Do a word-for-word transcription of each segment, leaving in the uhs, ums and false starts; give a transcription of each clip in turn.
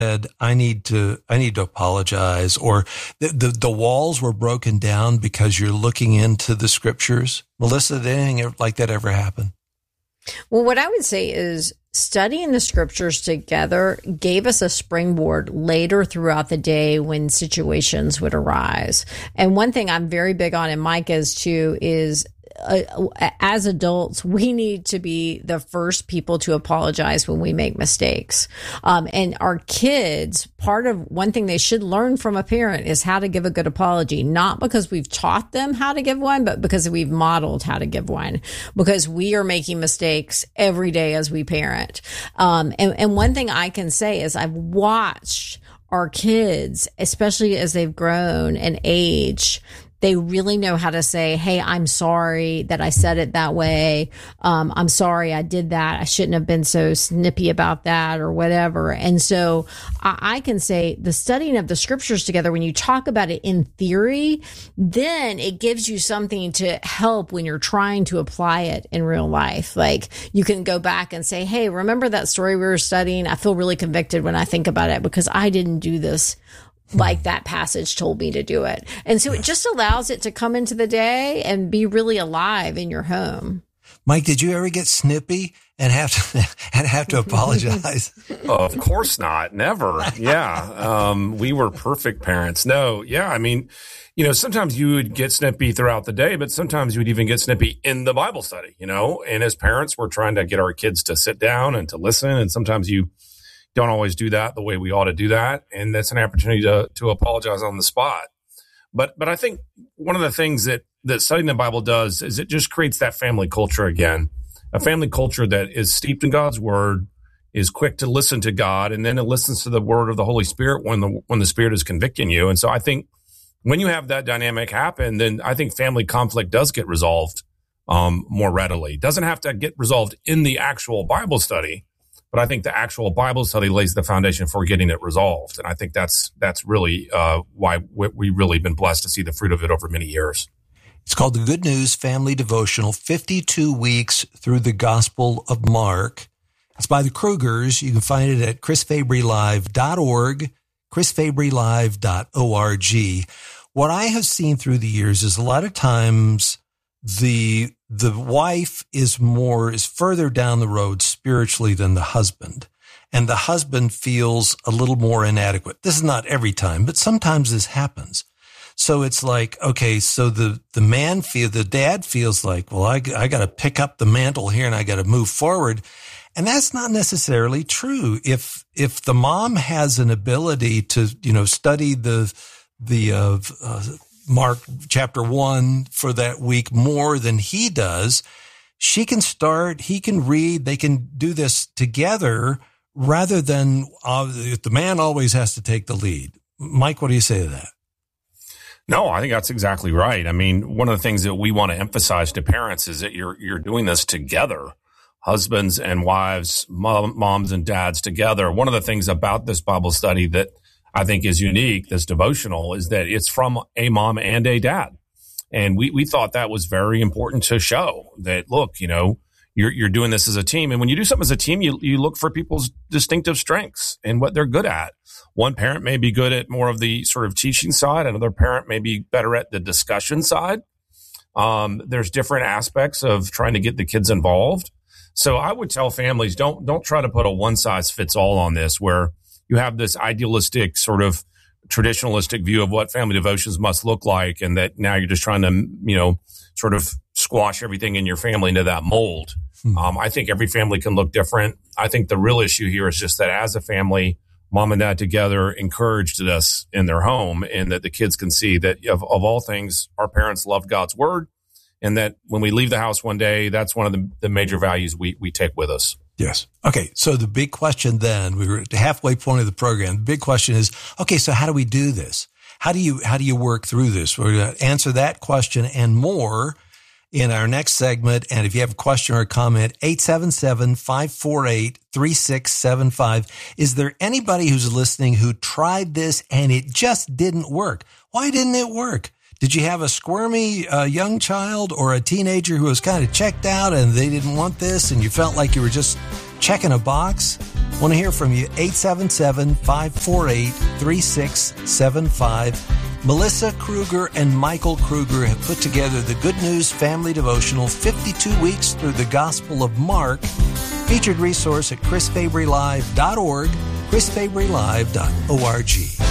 said, I need to, I need to apologize, or the, the, the walls were broken down because you're looking into the scriptures? Melissa, did anything like that ever happen? Well, what I would say is studying the scriptures together gave us a springboard later throughout the day when situations would arise. And one thing I'm very big on, and Mike is too, is Uh, as adults, we need to be the first people to apologize when we make mistakes. Um, and our kids, part of one thing they should learn from a parent is how to give a good apology, not because we've taught them how to give one, but because we've modeled how to give one, because we are making mistakes every day as we parent. Um, and, and one thing I can say is I've watched our kids, especially as they've grown and aged, they really know how to say, hey, I'm sorry that I said it that way. Um, I'm sorry I did that. I shouldn't have been so snippy about that or whatever. And so I, I can say the studying of the scriptures together, when you talk about it in theory, then it gives you something to help when you're trying to apply it in real life. Like you can go back and say, hey, remember that story we were studying? I feel really convicted when I think about it because I didn't do this like that passage told me to do it. And so it just allows it to come into the day and be really alive in your home. Mike, did you ever get snippy and have to and have to apologize? Oh, of course not. Never. Yeah. Um, we were perfect parents. No. Yeah. I mean, you know, sometimes you would get snippy throughout the day, but sometimes you would even get snippy in the Bible study, you know, and as parents, we're trying to get our kids to sit down and to listen. And sometimes you don't always do that the way we ought to do that. And that's an opportunity to, to apologize on the spot. But, but I think one of the things that, that studying the Bible does is it just creates that family culture again, a family culture that is steeped in God's word, is quick to listen to God, and then it listens to the word of the Holy Spirit when the, when the Spirit is convicting you. And so I think when you have that dynamic happen, then I think family conflict does get resolved, um, more readily. It doesn't have to get resolved in the actual Bible study, but I think the actual Bible study lays the foundation for getting it resolved. And I think that's that's really uh, why we've really been blessed to see the fruit of it over many years. It's called the Good News Family Devotional, fifty-two weeks through the Gospel of Mark. It's by the Krugers. You can find it at chris fabry live dot org, chris fabry live dot org. What I have seen through the years is a lot of times the the wife is more, is further down the road spiritually than the husband. And the husband feels a little more inadequate. This is not every time, but sometimes this happens. So it's like, okay, so the, the man feel, the dad feels like, well, I, I got to pick up the mantle here and I got to move forward. And that's not necessarily true. If, if the mom has an ability to, you know, study the, the, uh, uh Mark chapter one for that week more than he does, she can start, he can read, they can do this together rather than uh, the man always has to take the lead. Mike, what do you say to that? No, I think that's exactly right. I mean, one of the things that we want to emphasize to parents is that you're you're doing this together, husbands and wives, mom, moms and dads together. One of the things about this Bible study that I think is unique, this devotional, is that it's from a mom and a dad. And we, we thought that was very important to show that, look, you know, you're, you're doing this as a team. And when you do something as a team, you, you look for people's distinctive strengths and what they're good at. One parent may be good at more of the sort of teaching side. Another parent may be better at the discussion side. Um, there's different aspects of trying to get the kids involved. So I would tell families, don't, don't try to put a one size fits all on this where you have this idealistic sort of traditionalistic view of what family devotions must look like. And that now you're just trying to, you know, sort of squash everything in your family into that mold. Hmm. Um, I think every family can look different. I think the real issue here is just that as a family, mom and dad together encouraged us in their home, and that the kids can see that of, of all things, our parents love God's word. And that when we leave the house one day, that's one of the, the major values we, we take with us. Yes. Okay. So the big question then, we were at the halfway point of the program. The big question is, okay, so how do we do this? How do you, how do you work through this? We're going to answer that question and more in our next segment. And if you have a question or a comment, eight seven seven, five four eight, three six seven five. Is there anybody who's listening who tried this and it just didn't work? Why didn't it work? Did you have a squirmy uh, young child or a teenager who was kind of checked out and they didn't want this and you felt like you were just Checking a box? Want to hear from you. eight seven seven, five four eight, three six seven five. Melissa Kruger and Michael Kruger have put together the Good News Family Devotional, fifty-two weeks through the Gospel of Mark. Featured resource at chris fabry live dot org, chris fabry live dot org.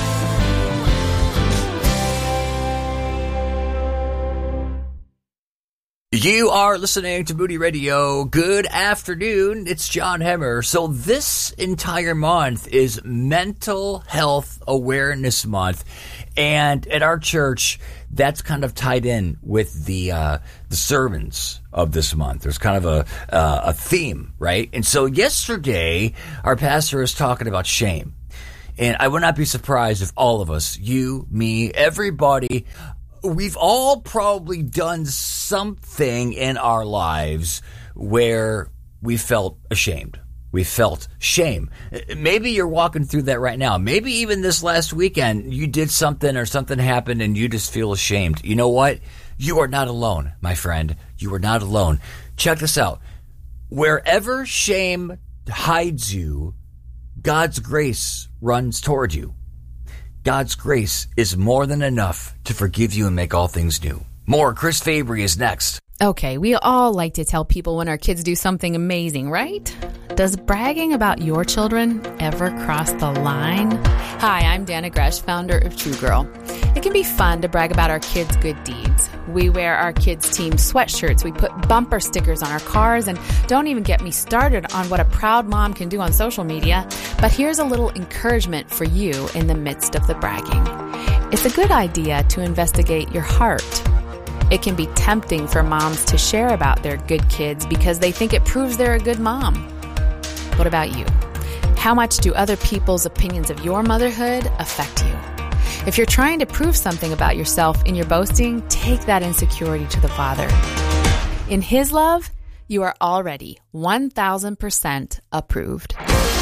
You are listening to Moody Radio. Good afternoon. It's John Hemmer. So this entire month is Mental Health Awareness Month. And at our church, that's kind of tied in with the uh, the sermons of this month. There's kind of a uh, a theme, right? And so yesterday, our pastor was talking about shame. And I would not be surprised if all of us, you, me, everybody, we've all probably done something in our lives where we felt ashamed. We felt shame. Maybe you're walking through that right now. Maybe even this last weekend you did something or something happened and you just feel ashamed. You know what? You are not alone, my friend. You are not alone. Check this out. Wherever shame hides you, God's grace runs toward you. God's grace is more than enough to forgive you and make all things new. More Chris Fabry is next. Okay, we all like to tell people when our kids do something amazing, right? Does bragging about your children ever cross the line? Hi, I'm Dana Gresh, founder of True Girl. It can be fun to brag about our kids' good deeds. We wear our kids' team sweatshirts, we put bumper stickers on our cars, and don't even get me started on what a proud mom can do on social media. But here's a little encouragement for you in the midst of the bragging. It's a good idea to investigate your heart. It can be tempting for moms to share about their good kids because they think it proves they're a good mom. What about you? How much do other people's opinions of your motherhood affect you? If you're trying to prove something about yourself in your boasting, take that insecurity to the Father. In His love, you are already one thousand percent approved.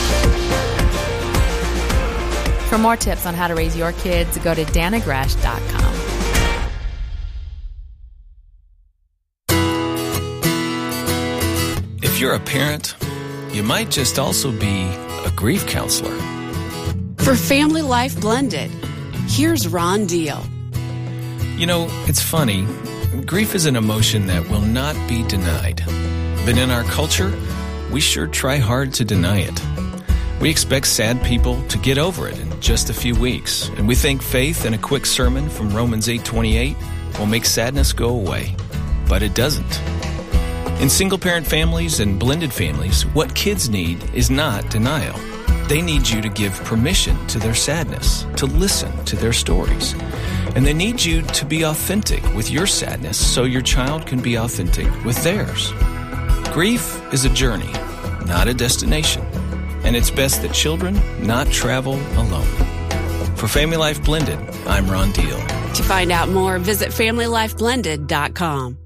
For more tips on how to raise your kids, go to dana gresh dot com. If you're a parent, you might just also be a grief counselor. For Family Life Blended, here's Ron Deal. You know, it's funny. Grief is an emotion that will not be denied. But in our culture, we sure try hard to deny it. We expect sad people to get over it in just a few weeks, and we think faith and a quick sermon from Romans eight twenty-eight will make sadness go away. But it doesn't. In single-parent families and blended families, what kids need is not denial. They need you to give permission to their sadness, to listen to their stories. And they need you to be authentic with your sadness so your child can be authentic with theirs. Grief is a journey, not a destination. And it's best that children not travel alone. For Family Life Blended, I'm Ron Deal. To find out more, visit family life blended dot com.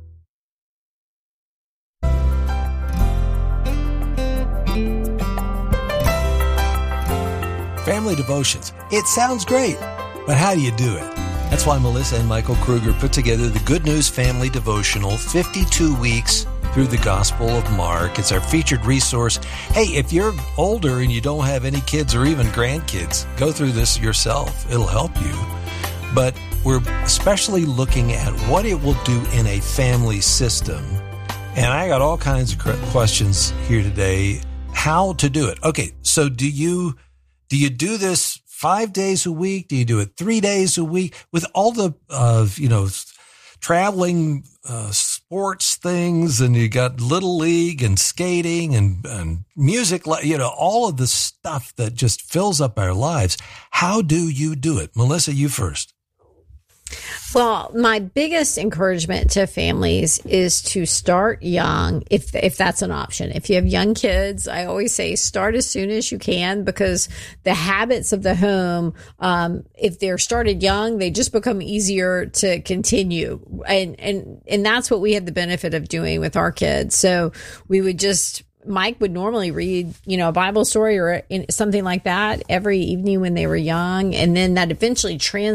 Family devotions. It sounds great, but how do you do it? That's why Melissa and Michael Kruger put together the Good News Family Devotional, fifty-two weeks through the Gospel of Mark. It's our featured resource. Hey, if you're older and you don't have any kids or even grandkids, go through this yourself. It'll help you. But we're especially looking at what it will do in a family system. And I got all kinds of questions here today. How to do it. Okay, so do you... Do you do this five days a week? Do you do it three days a week? With all the, uh, you know, traveling uh, sports things, and you got Little League and skating and, and music, you know, all of the stuff that just fills up our lives. How do you do it? Melissa, you first. Well, my biggest encouragement to families is to start young, if if that's an option. If you have young kids, I always say start as soon as you can, because the habits of the home, um, if they're started young, they just become easier to continue. And, and, and that's what we had the benefit of doing with our kids. So we would just... Mike would normally read, you know, a Bible story or in, something like that every evening when they were young. And then that eventually trans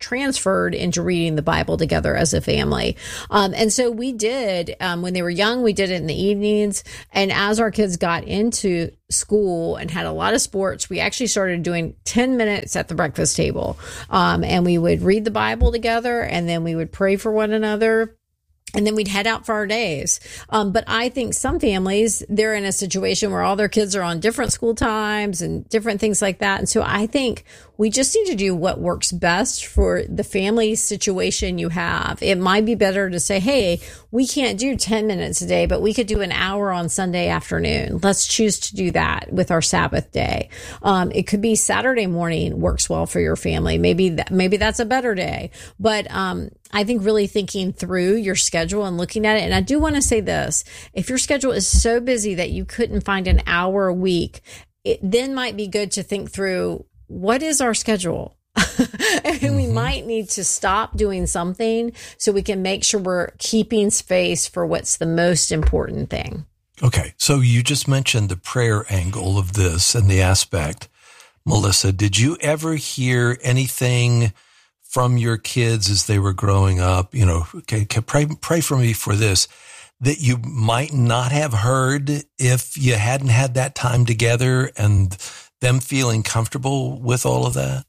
transferred into reading the Bible together as a family. Um, and so we did, um, when they were young, we did it in the evenings. And as our kids got into school and had a lot of sports, we actually started doing ten minutes at the breakfast table. Um, and we would read the Bible together, and then we would pray for one another. And then we'd head out for our days. Um, but I think some families, they're in a situation where all their kids are on different school times and different things like that. And so I think we just need to do what works best for the family situation you have. It might be better to say, hey, we can't do ten minutes a day, but we could do an hour on Sunday afternoon. Let's choose to do that with our Sabbath day. Um, it could be Saturday morning works well for your family. Maybe that, maybe that's a better day. But, um, I think really thinking through your schedule and looking at it. And I do want to say this, if your schedule is so busy that you couldn't find an hour a week, it then might be good to think through, what is our schedule? And mm-hmm. we might need to stop doing something so we can make sure we're keeping space for what's the most important thing. Okay. So you just mentioned the prayer angle of this and the aspect. Melissa, did you ever hear anything from your kids as they were growing up, you know, okay, pray, pray for me for this, that you might not have heard if you hadn't had that time together, and them feeling comfortable with all of that?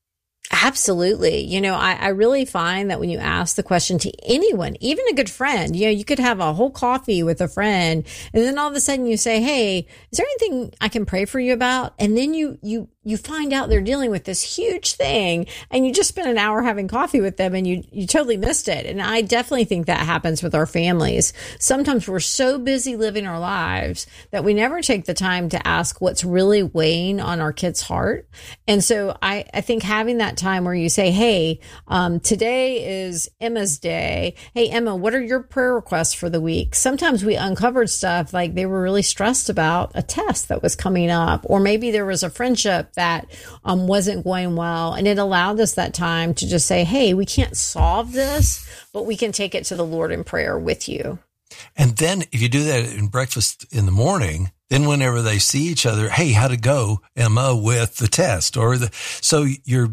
Absolutely. You know, I, I really find that when you ask the question to anyone, even a good friend, you know, you could have a whole coffee with a friend, and then all of a sudden you say, hey, is there anything I can pray for you about? And then you, you, you find out they're dealing with this huge thing, and you just spent an hour having coffee with them, and you, you totally missed it. And I definitely think that happens with our families. Sometimes we're so busy living our lives that we never take the time to ask what's really weighing on our kid's heart. And so I, I think having that time where you say, hey, um, today is Emma's day. Hey, Emma, what are your prayer requests for the week? Sometimes we uncovered stuff like they were really stressed about a test that was coming up, or maybe there was a friendship that um, wasn't going well. And it allowed us that time to just say, hey, we can't solve this, but we can take it to the Lord in prayer with you. And then if you do that in breakfast in the morning, then whenever they see each other, hey, how'd it go, Emma, with the test? Or the, so you're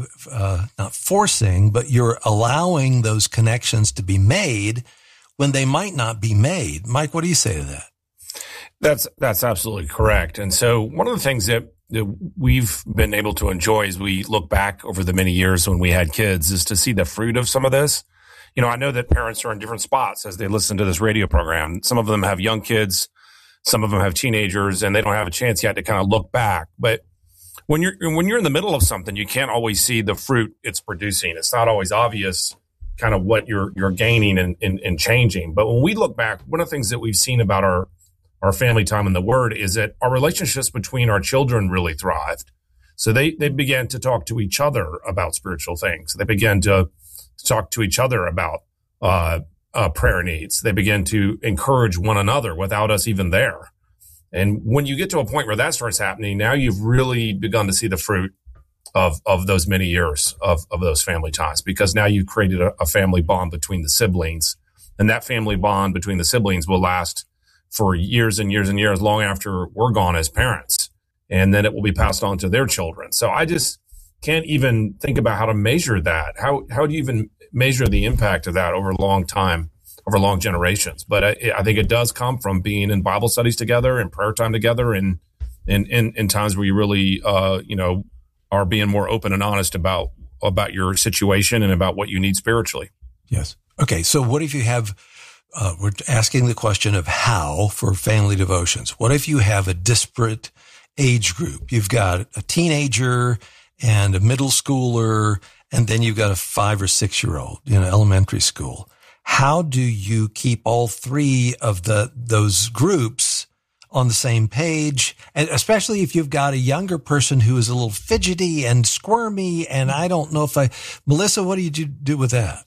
uh, not forcing, but you're allowing those connections to be made when they might not be made. Mike, what do you say to that? That's, that's absolutely correct. And so one of the things that, that we've been able to enjoy as we look back over the many years when we had kids is to see the fruit of some of this. You know, I know that parents are in different spots as they listen to this radio program. Some of them have young kids. Some of them have teenagers, and they don't have a chance yet to kind of look back. But when you're when you're in the middle of something, you can't always see the fruit it's producing. It's not always obvious kind of what you're you're gaining and, and, and changing. But when we look back, one of the things that we've seen about our, our family time in the Word is that our relationships between our children really thrived. So they, they began to talk to each other about spiritual things. They began to talk to each other about uh Uh, prayer needs. They begin to encourage one another without us even there. And when you get to a point where that starts happening, now you've really begun to see the fruit of, of those many years of, of those family ties, because now you've created a, a family bond between the siblings, and that family bond between the siblings will last for years and years and years, long after we're gone as parents. And then it will be passed on to their children. So I just can't even think about how to measure that. How, how do you even measure the impact of that over a long time, over long generations? But I, I think it does come from being in Bible studies together and prayer time together, and in in in times where you really, uh, you know, are being more open and honest about about your situation and about what you need spiritually. Yes. Okay. So what if you have? Uh, we're asking the question of how for family devotions. What if you have a disparate age group? You've got a teenager and a middle schooler, and then you've got a five or six year old, you know, elementary school. How do you keep all three of the, those groups on the same page? And especially if you've got a younger person who is a little fidgety and squirmy. And I don't know if I, Melissa, what do you do, do with that?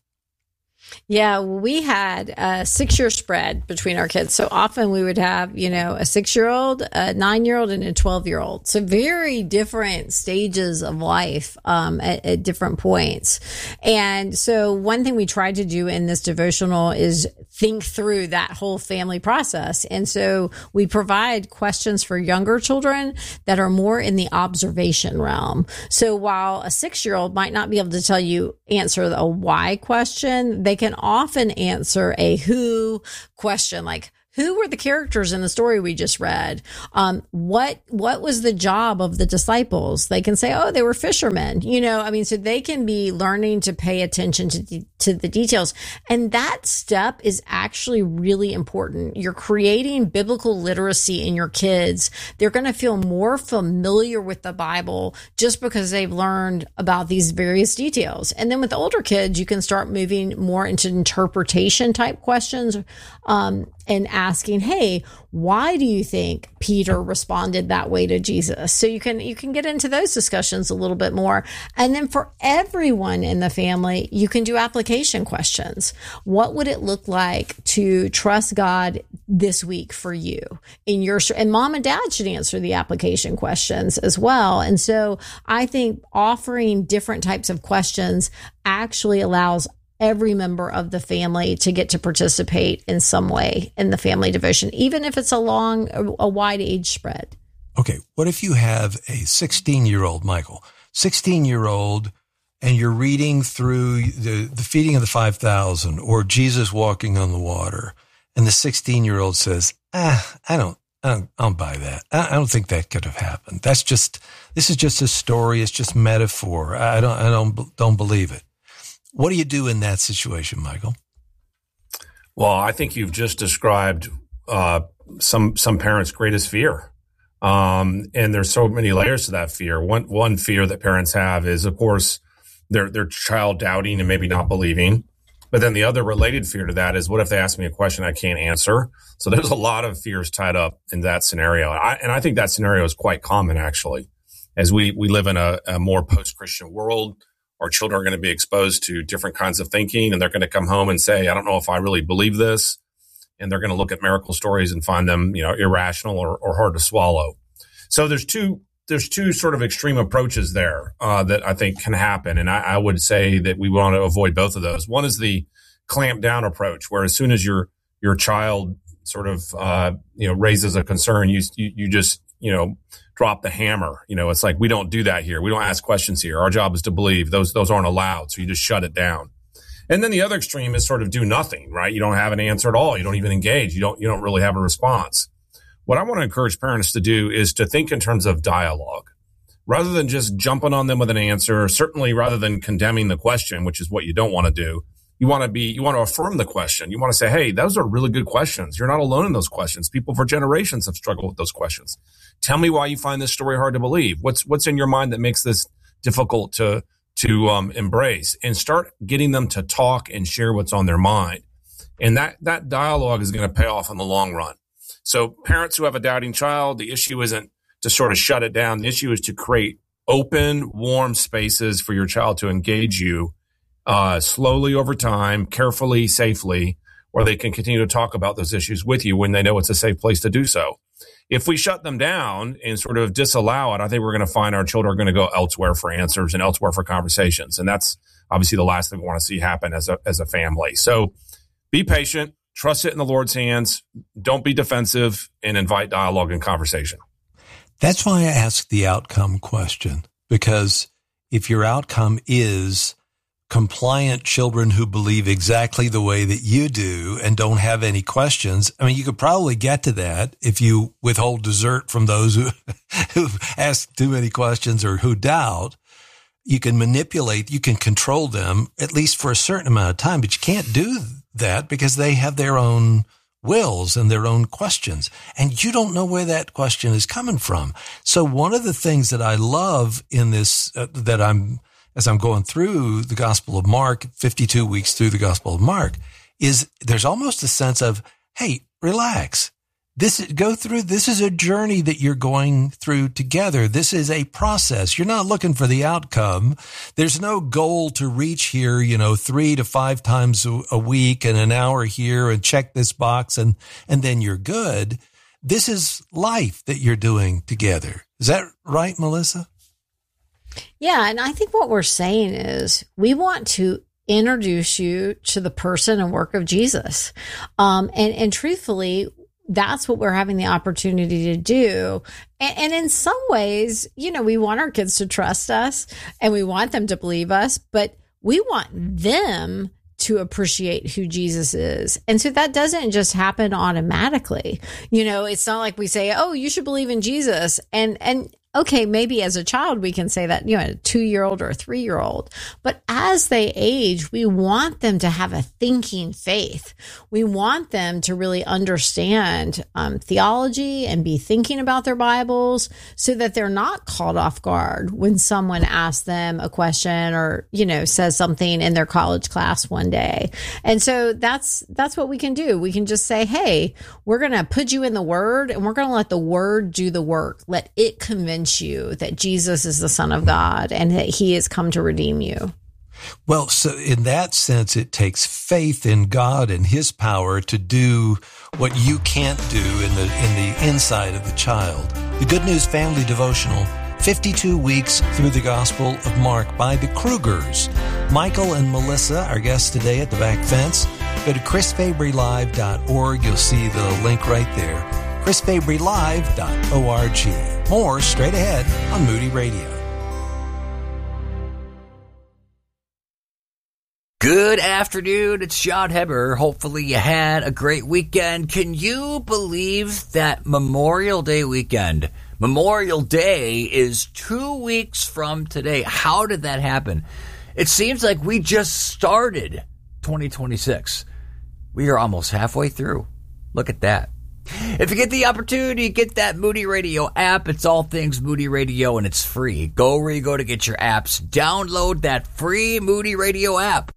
Yeah, we had a six-year spread between our kids. So often we would have, you know, a six-year-old, a nine-year-old, and a twelve-year-old. So very different stages of life um, at, at different points. And so one thing we tried to do in this devotional is think through that whole family process. And so we provide questions for younger children that are more in the observation realm. So while a six-year-old might not be able to tell you, answer a why question, they can often answer a who question, like, who were the characters in the story we just read? Um, what, what was the job of the disciples? They can say, oh, they were fishermen, you know, I mean, so they can be learning to pay attention to, de- to the details. And that step is actually really important. You're creating biblical literacy in your kids. They're going to feel more familiar with the Bible just because they've learned about these various details. And then with the older kids, you can start moving more into interpretation type questions, um, and asking, hey, why do you think Peter responded that way to Jesus? So you can, you can get into those discussions a little bit more. And then for everyone in the family, you can do application questions. What would it look like to trust God this week for you in your, and mom and dad should answer the application questions as well. And so I think offering different types of questions actually allows every member of the family to get to participate in some way in the family devotion, even if it's a long, a wide age spread. Okay. What if you have a sixteen year old, Michael, sixteen year old, and you're reading through the, the feeding of the five thousand or Jesus walking on the water. And the sixteen year old says, ah, I don't, I don't, I don't buy that. I, I don't think that could have happened. That's just, this is just a story. It's just metaphor. I don't, I don't, don't believe it. What do you do in that situation, Michael? Well, I think you've just described uh, some some parents' greatest fear, um, and there's so many layers to that fear. One one fear that parents have is, of course, their their child doubting and maybe not believing. But then the other related fear to that is, what if they ask me a question I can't answer? So there's a lot of fears tied up in that scenario, and I, and I think that scenario is quite common actually, as we we live in a, a more post-Christian world. Our children are going to be exposed to different kinds of thinking, and they're going to come home and say, I don't know if I really believe this. And they're going to look at miracle stories and find them, you know, irrational or, or hard to swallow. So there's two, there's two sort of extreme approaches there, uh, that I think can happen. And I, I would say that we want to avoid both of those. One is the clamp down approach, where as soon as your, your child sort of, uh, you know, raises a concern, you, you, you just, you know, drop the hammer. You know, it's like, we don't do that here. We don't ask questions here. Our job is to believe. Those, those aren't allowed. So you just shut it down. And then the other extreme is sort of do nothing, right? You don't have an answer at all. You don't even engage. You don't, you don't really have a response. What I want to encourage parents to do is to think in terms of dialogue rather than just jumping on them with an answer. Certainly rather than condemning the question, which is what you don't want to do. You want to be, you want to affirm the question. You want to say, hey, those are really good questions. You're not alone in those questions. People for generations have struggled with those questions. Tell me why you find this story hard to believe. What's, what's in your mind that makes this difficult to, to, um, embrace, and start getting them to talk and share what's on their mind. And that, that dialogue is going to pay off in the long run. So parents who have a doubting child, the issue isn't to sort of shut it down. The issue is to create open, warm spaces for your child to engage you Uh, slowly over time, carefully, safely, where they can continue to talk about those issues with you when they know it's a safe place to do so. If we shut them down and sort of disallow it, I think we're going to find our children are going to go elsewhere for answers and elsewhere for conversations. And that's obviously the last thing we want to see happen as a, as a family. So be patient, trust it in the Lord's hands. Don't be defensive, and invite dialogue and conversation. That's why I ask the outcome question, because if your outcome is compliant children who believe exactly the way that you do and don't have any questions. I mean, you could probably get to that if you withhold dessert from those who, who ask too many questions or who doubt. You can manipulate, you can control them at least for a certain amount of time, but you can't do that because they have their own wills and their own questions, and you don't know where that question is coming from. So one of the things that I love in this, uh, that I'm, as I'm going through the Gospel of Mark, fifty-two weeks through the Gospel of Mark, is there's almost a sense of, hey, relax. This, go through, this is a journey that you're going through together. This is a process. You're not looking for the outcome. There's no goal to reach here, you know, three to five times a week and an hour here and check this box and, and then you're good. This is life that you're doing together. Is that right, Melissa? Yeah. And I think what we're saying is we want to introduce you to the person and work of Jesus. Um, and, and truthfully, that's what we're having the opportunity to do. And, and in some ways, you know, we want our kids to trust us and we want them to believe us, but we want them to appreciate who Jesus is. And so that doesn't just happen automatically. You know, it's not like we say, oh, you should believe in Jesus. And, and, okay, maybe as a child, we can say that, you know, a two-year-old or a three-year-old. But as they age, we want them to have a thinking faith. We want them to really understand um, theology and be thinking about their Bibles so that they're not caught off guard when someone asks them a question or, you know, says something in their college class one day. And so that's, that's what we can do. We can just say, hey, we're going to put you in the Word and we're going to let the Word do the work. Let it convince you that Jesus is the Son of God and that he has come to redeem you. Well, so in that sense, it takes faith in God and his power to do what you can't do in the in the inside of the child. The Good News Family Devotional, fifty-two weeks through the Gospel of Mark by the Krugers. Michael and Melissa, our guests today at the back fence. Go to chris fabry live dot org. You'll see the link right there. chris fabry live dot org. More straight ahead on Moody Radio. Good afternoon. It's John Heber. Hopefully you had a great weekend. Can you believe that Memorial Day weekend? Memorial Day is two weeks from today. How did that happen? It seems like we just started twenty twenty-six. We are almost halfway through. Look at that. If you get the opportunity, get that Moody Radio app. It's all things Moody Radio, and it's free. Go where you go to get your apps. Download that free Moody Radio app.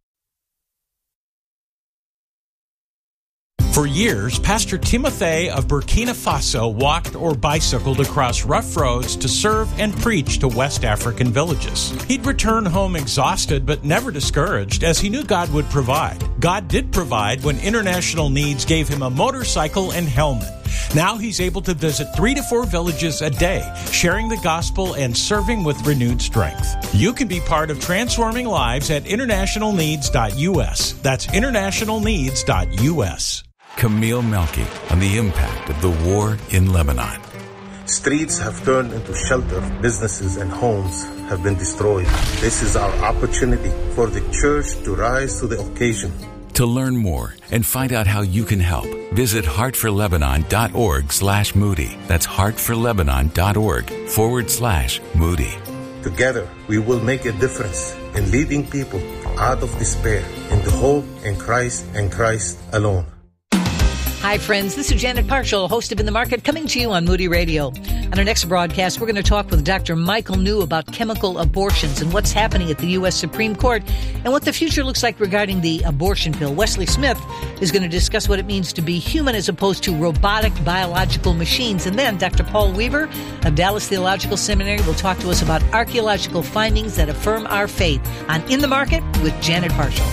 For years, Pastor Timothy of Burkina Faso walked or bicycled across rough roads to serve and preach to West African villages. He'd return home exhausted but never discouraged, as he knew God would provide. God did provide when International Needs gave him a motorcycle and helmet. Now he's able to visit three to four villages a day, sharing the gospel and serving with renewed strength. You can be part of transforming lives at international needs dot u s. That's international needs dot u s. Camille Melky on the impact of the war in Lebanon. Streets have turned into shelter. Businesses and homes have been destroyed. This is our opportunity for the church to rise to the occasion. To learn more and find out how you can help, visit heartforlebanon.org slash Moody. That's heartforlebanon.org forward slash Moody. Together, we will make a difference in leading people out of despair into hope in Christ and Christ alone. Hi, friends. This is Janet Parshall, host of In the Market, coming to you on Moody Radio. On our next broadcast, we're going to talk with Doctor Michael New about chemical abortions and what's happening at the U S Supreme Court and what the future looks like regarding the abortion pill. Wesley Smith is going to discuss what it means to be human as opposed to robotic biological machines. And then Doctor Paul Weaver of Dallas Theological Seminary will talk to us about archaeological findings that affirm our faith on In the Market with Janet Parshall.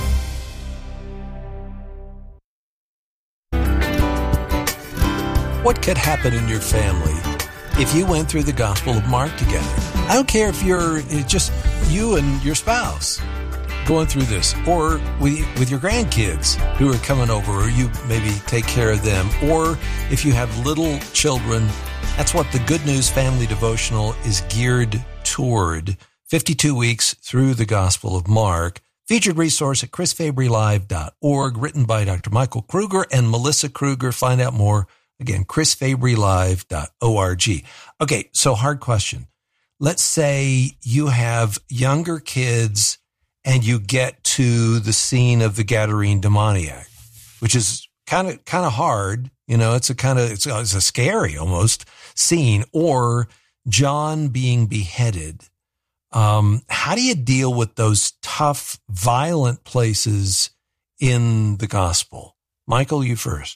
What could happen in your family if you went through the Gospel of Mark together? I don't care if you're it's just you and your spouse going through this, or with, with your grandkids who are coming over, or you maybe take care of them, or if you have little children. That's what the Good News Family Devotional is geared toward. fifty-two weeks through the Gospel of Mark. Featured resource at chris fabry live dot org, written by Doctor Michael Kruger and Melissa Kruger. Find out more. Again, chris fabry live dot org. Okay, so hard question. Let's say you have younger kids and you get to the scene of the Gadarene demoniac, which is kind of kind of hard. You know, it's a kind of it's, it's a scary almost scene. Or John being beheaded. Um, how do you deal with those tough, violent places in the gospel? Michael, you first.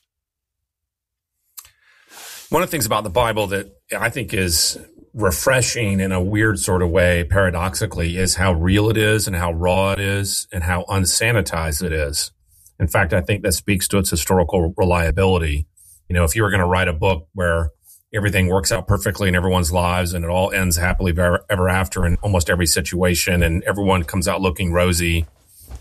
One of the things about the Bible that I think is refreshing in a weird sort of way, paradoxically, is how real it is and how raw it is and how unsanitized it is. In fact, I think that speaks to its historical reliability. You know, if you were going to write a book where everything works out perfectly in everyone's lives and it all ends happily ever after in almost every situation and everyone comes out looking rosy,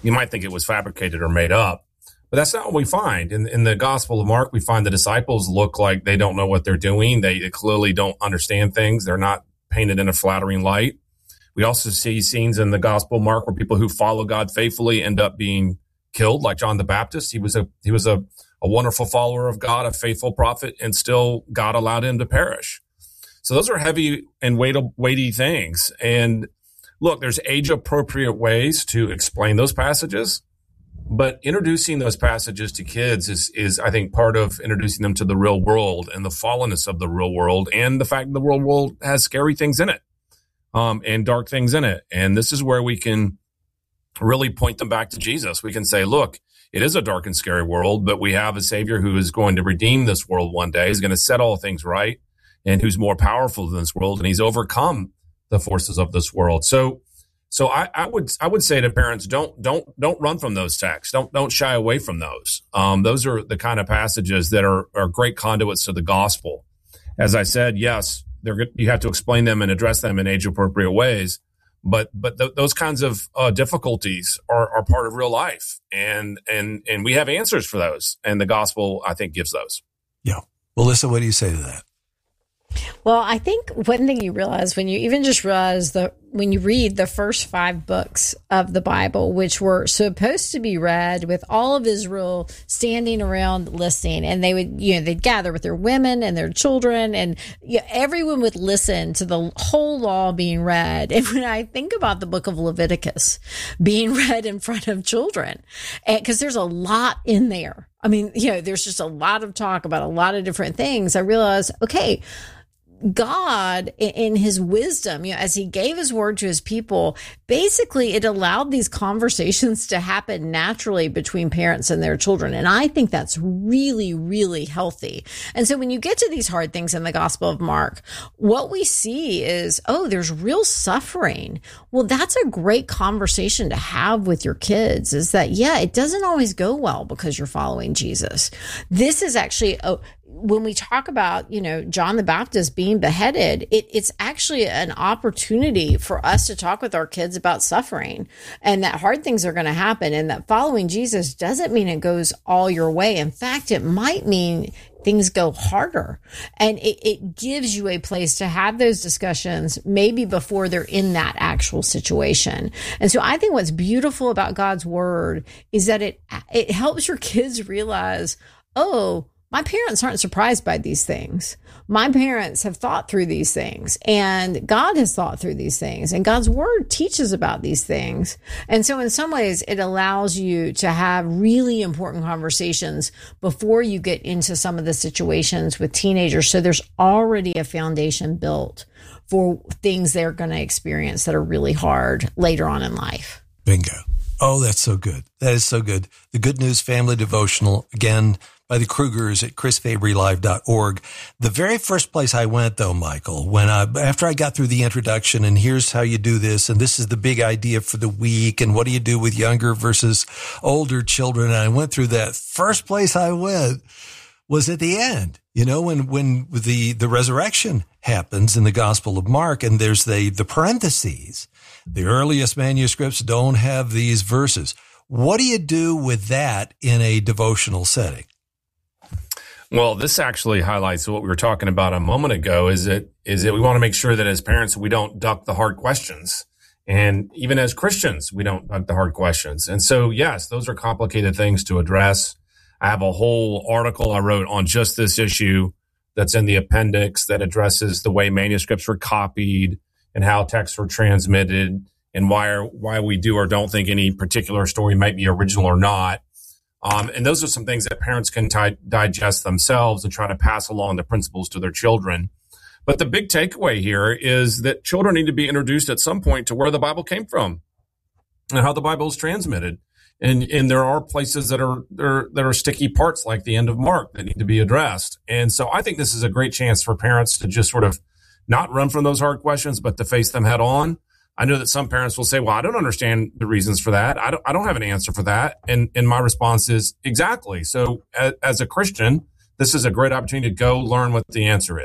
you might think it was fabricated or made up. But that's not what we find. In, in the Gospel of Mark, we find the disciples look like they don't know what they're doing. They, they clearly don't understand things. They're not painted in a flattering light. We also see scenes in the Gospel of Mark where people who follow God faithfully end up being killed, like John the Baptist. He was a he was a, a wonderful follower of God, a faithful prophet, and still God allowed him to perish. So those are heavy and weight, weighty things. And look, there's age-appropriate ways to explain those passages. But introducing those passages to kids is, is, I think, part of introducing them to the real world and the fallenness of the real world and the fact that the real world has scary things in it, um, and dark things in it. And this is where we can really point them back to Jesus. We can say, look, it is a dark and scary world, but we have a Savior who is going to redeem this world one day. He's going to set all things right and who's more powerful than this world. And he's overcome the forces of this world. So So I, I would I would say to parents, don't don't don't run from those texts. Don't don't shy away from those. Um, those are the kind of passages that are, are great conduits to the gospel. As I said, yes, they're you have to explain them and address them in age appropriate ways. But but th- those kinds of uh, difficulties are, are part of real life, and and and we have answers for those. And the gospel, I think, gives those. Yeah, Melissa, what do you say to that? Well, I think one thing you realize when you even just realize that when you read the first five books of the Bible, which were supposed to be read with all of Israel standing around listening, and they would, you know, they'd gather with their women and their children, and you know, everyone would listen to the whole law being read. And when I think about the book of Leviticus being read in front of children, because there's a lot in there. I mean, you know, there's just a lot of talk about a lot of different things. I realized, okay, God, in his wisdom, you know, as he gave his word to his people, basically it allowed these conversations to happen naturally between parents and their children. And I think that's really, really healthy. And so when you get to these hard things in the Gospel of Mark, what we see is, oh, there's real suffering. Well, that's a great conversation to have with your kids, is that, yeah, it doesn't always go well because you're following Jesus. This is actually a when we talk about, you know, John the Baptist being beheaded, it, it's actually an opportunity for us to talk with our kids about suffering and that hard things are going to happen, and that following Jesus doesn't mean it goes all your way. In fact, it might mean things go harder, and it, it gives you a place to have those discussions maybe before they're in that actual situation. And so I think what's beautiful about God's word is that it it helps your kids realize, oh, my parents aren't surprised by these things. My parents have thought through these things, and God has thought through these things, and God's word teaches about these things. And so in some ways, it allows you to have really important conversations before you get into some of the situations with teenagers. So there's already a foundation built for things they're going to experience that are really hard later on in life. Bingo. Oh, that's so good. That is so good. The Good News Family Devotional, again, by the Krugers at chris fabry live dot org. The very first place I went, though, Michael, when I, after I got through the introduction, and here's how you do this, and this is the big idea for the week, and what do you do with younger versus older children, and I went through that, first place I went was at the end. You know, when, when the, the resurrection happens in the Gospel of Mark, and there's the, the parentheses. The earliest manuscripts don't have these verses. What do you do with that in a devotional setting? Well, this actually highlights what we were talking about a moment ago, is that, is that we want to make sure that as parents, we don't duck the hard questions. And even as Christians, we don't duck the hard questions. And so, yes, those are complicated things to address. I have a whole article I wrote on just this issue that's in the appendix that addresses the way manuscripts were copied and how texts were transmitted and why, are, why we do or don't think any particular story might be original or not. Um, and those are some things that parents can t- digest themselves and try to pass along the principles to their children. But the big takeaway here is that children need to be introduced at some point to where the Bible came from and how the Bible is transmitted. And, and there are places that are, there, that are sticky parts like the end of Mark that need to be addressed. And so I think this is a great chance for parents to just sort of not run from those hard questions, but to face them head on. I know that some parents will say, well, I don't understand the reasons for that. I don't, I don't have an answer for that. And, and my response is exactly. So as, as a Christian, this is a great opportunity to go learn what the answer is.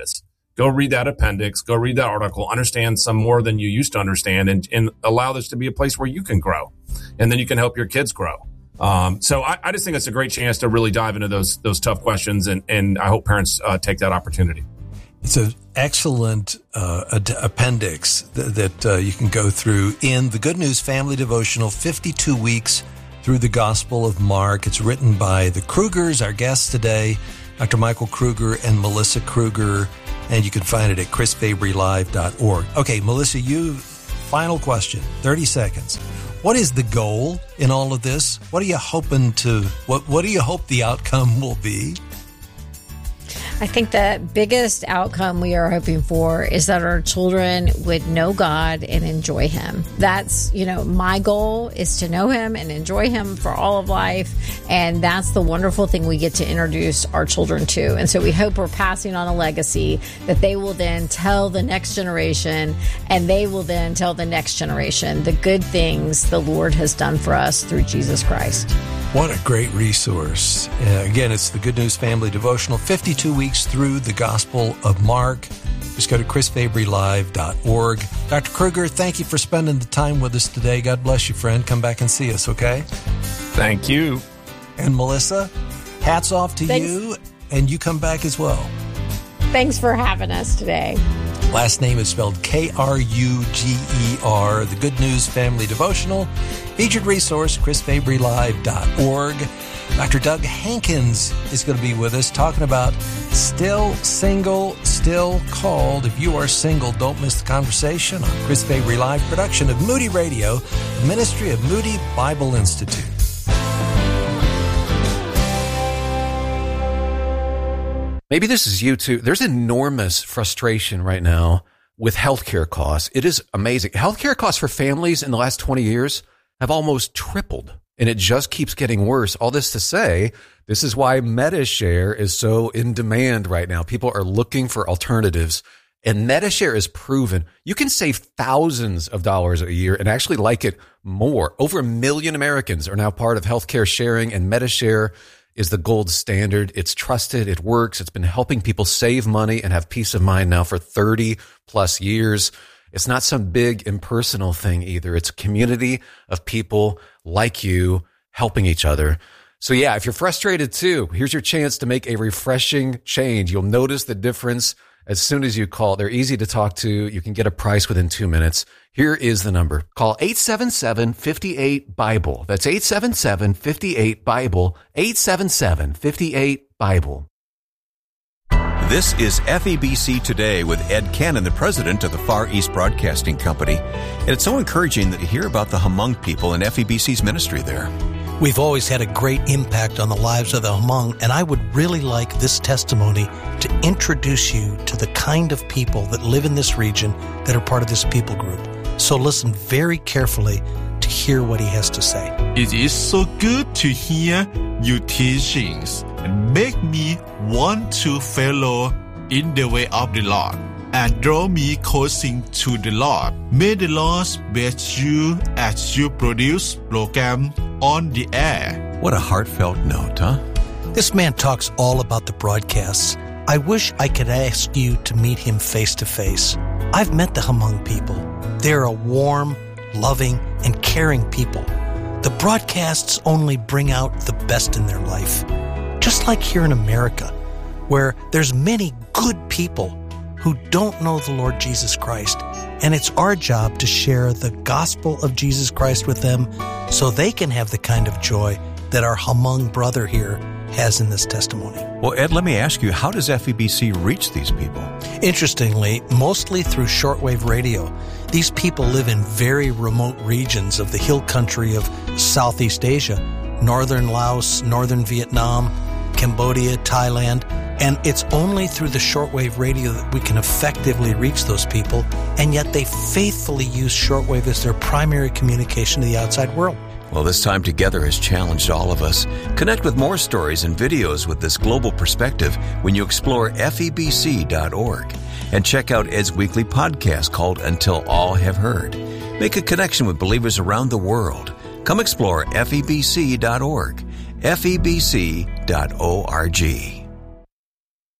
go read that appendix, go read that article, understand some more than you used to understand, and, and allow this to be a place where you can grow. And then you can help your kids grow. Um, so I, I just think it's a great chance to really dive into those those tough questions, and, and I hope parents uh, take that opportunity. It's an excellent uh, ad- appendix th- that uh, you can go through in the Good News Family Devotional, fifty-two weeks through the Gospel of Mark. It's written by the Krugers, our guests today, Doctor Michael Kruger and Melissa Kruger, and you can find it at chris fabry live dot org. Okay, Melissa, you, final question, thirty seconds. What is the goal in all of this? What are you hoping to, what, what do you hope the outcome will be? I think the biggest outcome we are hoping for is that our children would know God and enjoy Him. That's, you know, my goal is to know Him and enjoy Him for all of life. And that's the wonderful thing we get to introduce our children to. And so we hope we're passing on a legacy that they will then tell the next generation, and they will then tell the next generation the good things the Lord has done for us through Jesus Christ. What a great resource. Uh, again, it's the Good News Family Devotional, fifty-two weeks through the Gospel of Mark. Just go to chris fabry live dot org. Doctor Kruger, thank you for spending the time with us today. God bless you, friend. Come back and see us, okay? Thank you. And Melissa, hats off to Thanks. you, and you come back as well. Thanks for having us today. Last name is spelled K R U G E R, the Good News Family Devotional. Featured resource, chris fabry live dot org. Doctor Doug Hankins is going to be with us talking about Still Single, Still Called. If you are single, don't miss the conversation on Chris Fabry Live, production of Moody Radio, the ministry of Moody Bible Institute. Maybe this is you too. There's enormous frustration right now with healthcare costs. It is amazing. Healthcare costs for families in the last twenty years have almost tripled, and it just keeps getting worse. All this to say, this is why MediShare is so in demand right now. People are looking for alternatives, and MediShare is proven. You can save thousands of dollars a year and actually like it more. Over a million Americans are now part of healthcare sharing, and MediShare is the gold standard. It's trusted. It works. It's been helping people save money and have peace of mind now for thirty plus years. It's not some big impersonal thing either. It's a community of people like you helping each other. So yeah, if you're frustrated too, here's your chance to make a refreshing change. You'll notice the difference as soon as you call. They're easy to talk to. You can get a price within two minutes. Here is the number. Call eight seven seven, five eight, BIBLE. That's eight seven seven, five eight, BIBLE. eight seven seven, five eight, BIBLE. This is F E B C Today with Ed Cannon, the president of the Far East Broadcasting Company. And it's so encouraging that you hear about the Hmong people and F E B C's ministry there. We've always had a great impact on the lives of the Hmong, and I would really like this testimony to introduce you to the kind of people that live in this region that are part of this people group. So listen very carefully to hear what he has to say. It is so good to hear your teachings and make me want to follow in the way of the Lord and draw me closer to the Lord. May the Lord bless you as you produce program on the air. What a heartfelt note, huh? This man talks all about the broadcasts. I wish I could ask you to meet him face to face. I've met the Hmong people. They're a warm, loving, and caring people. The broadcasts only bring out the best in their life. Just like here in America, where there's many good people who don't know the Lord Jesus Christ. And it's our job to share the gospel of Jesus Christ with them so they can have the kind of joy that our Hmong brother here has in this testimony. Well, Ed, let me ask you, how does F E B C reach these people? Interestingly, mostly through shortwave radio. These people live in very remote regions of the hill country of Southeast Asia, northern Laos, northern Vietnam, Cambodia, Thailand, and it's only through the shortwave radio that we can effectively reach those people, and yet they faithfully use shortwave as their primary communication to the outside world. Well, this time together has challenged all of us. Connect with more stories and videos with this global perspective when you explore F E B C dot org and check out Ed's weekly podcast called Until All Have Heard. Make a connection with believers around the world. Come explore F E B C dot org, F E B C dot org.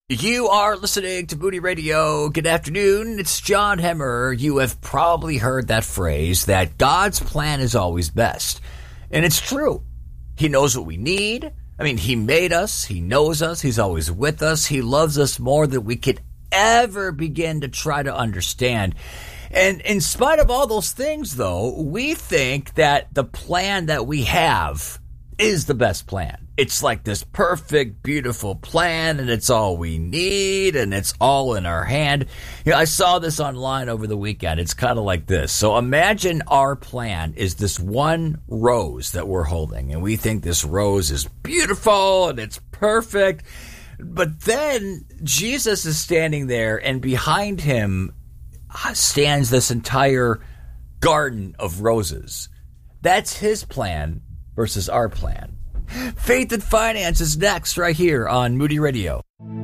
You are listening to Moody Radio. Good afternoon. It's John Hemmer. You have probably heard that phrase that God's plan is always best. And it's true. He knows what we need. I mean, he made us. He knows us. He's always with us. He loves us more than we could ever begin to try to understand. And in spite of all those things, though, we think that the plan that we have is the best plan. It's like this perfect, beautiful plan, and it's all we need, and it's all in our hand. You know, I saw this online over the weekend. It's kind of like this. So imagine our plan is this one rose that we're holding, and we think this rose is beautiful, and it's perfect. But then Jesus is standing there, and behind him stands this entire garden of roses. That's his plan versus our plan. Faith and Finance is next right here on Moody Radio.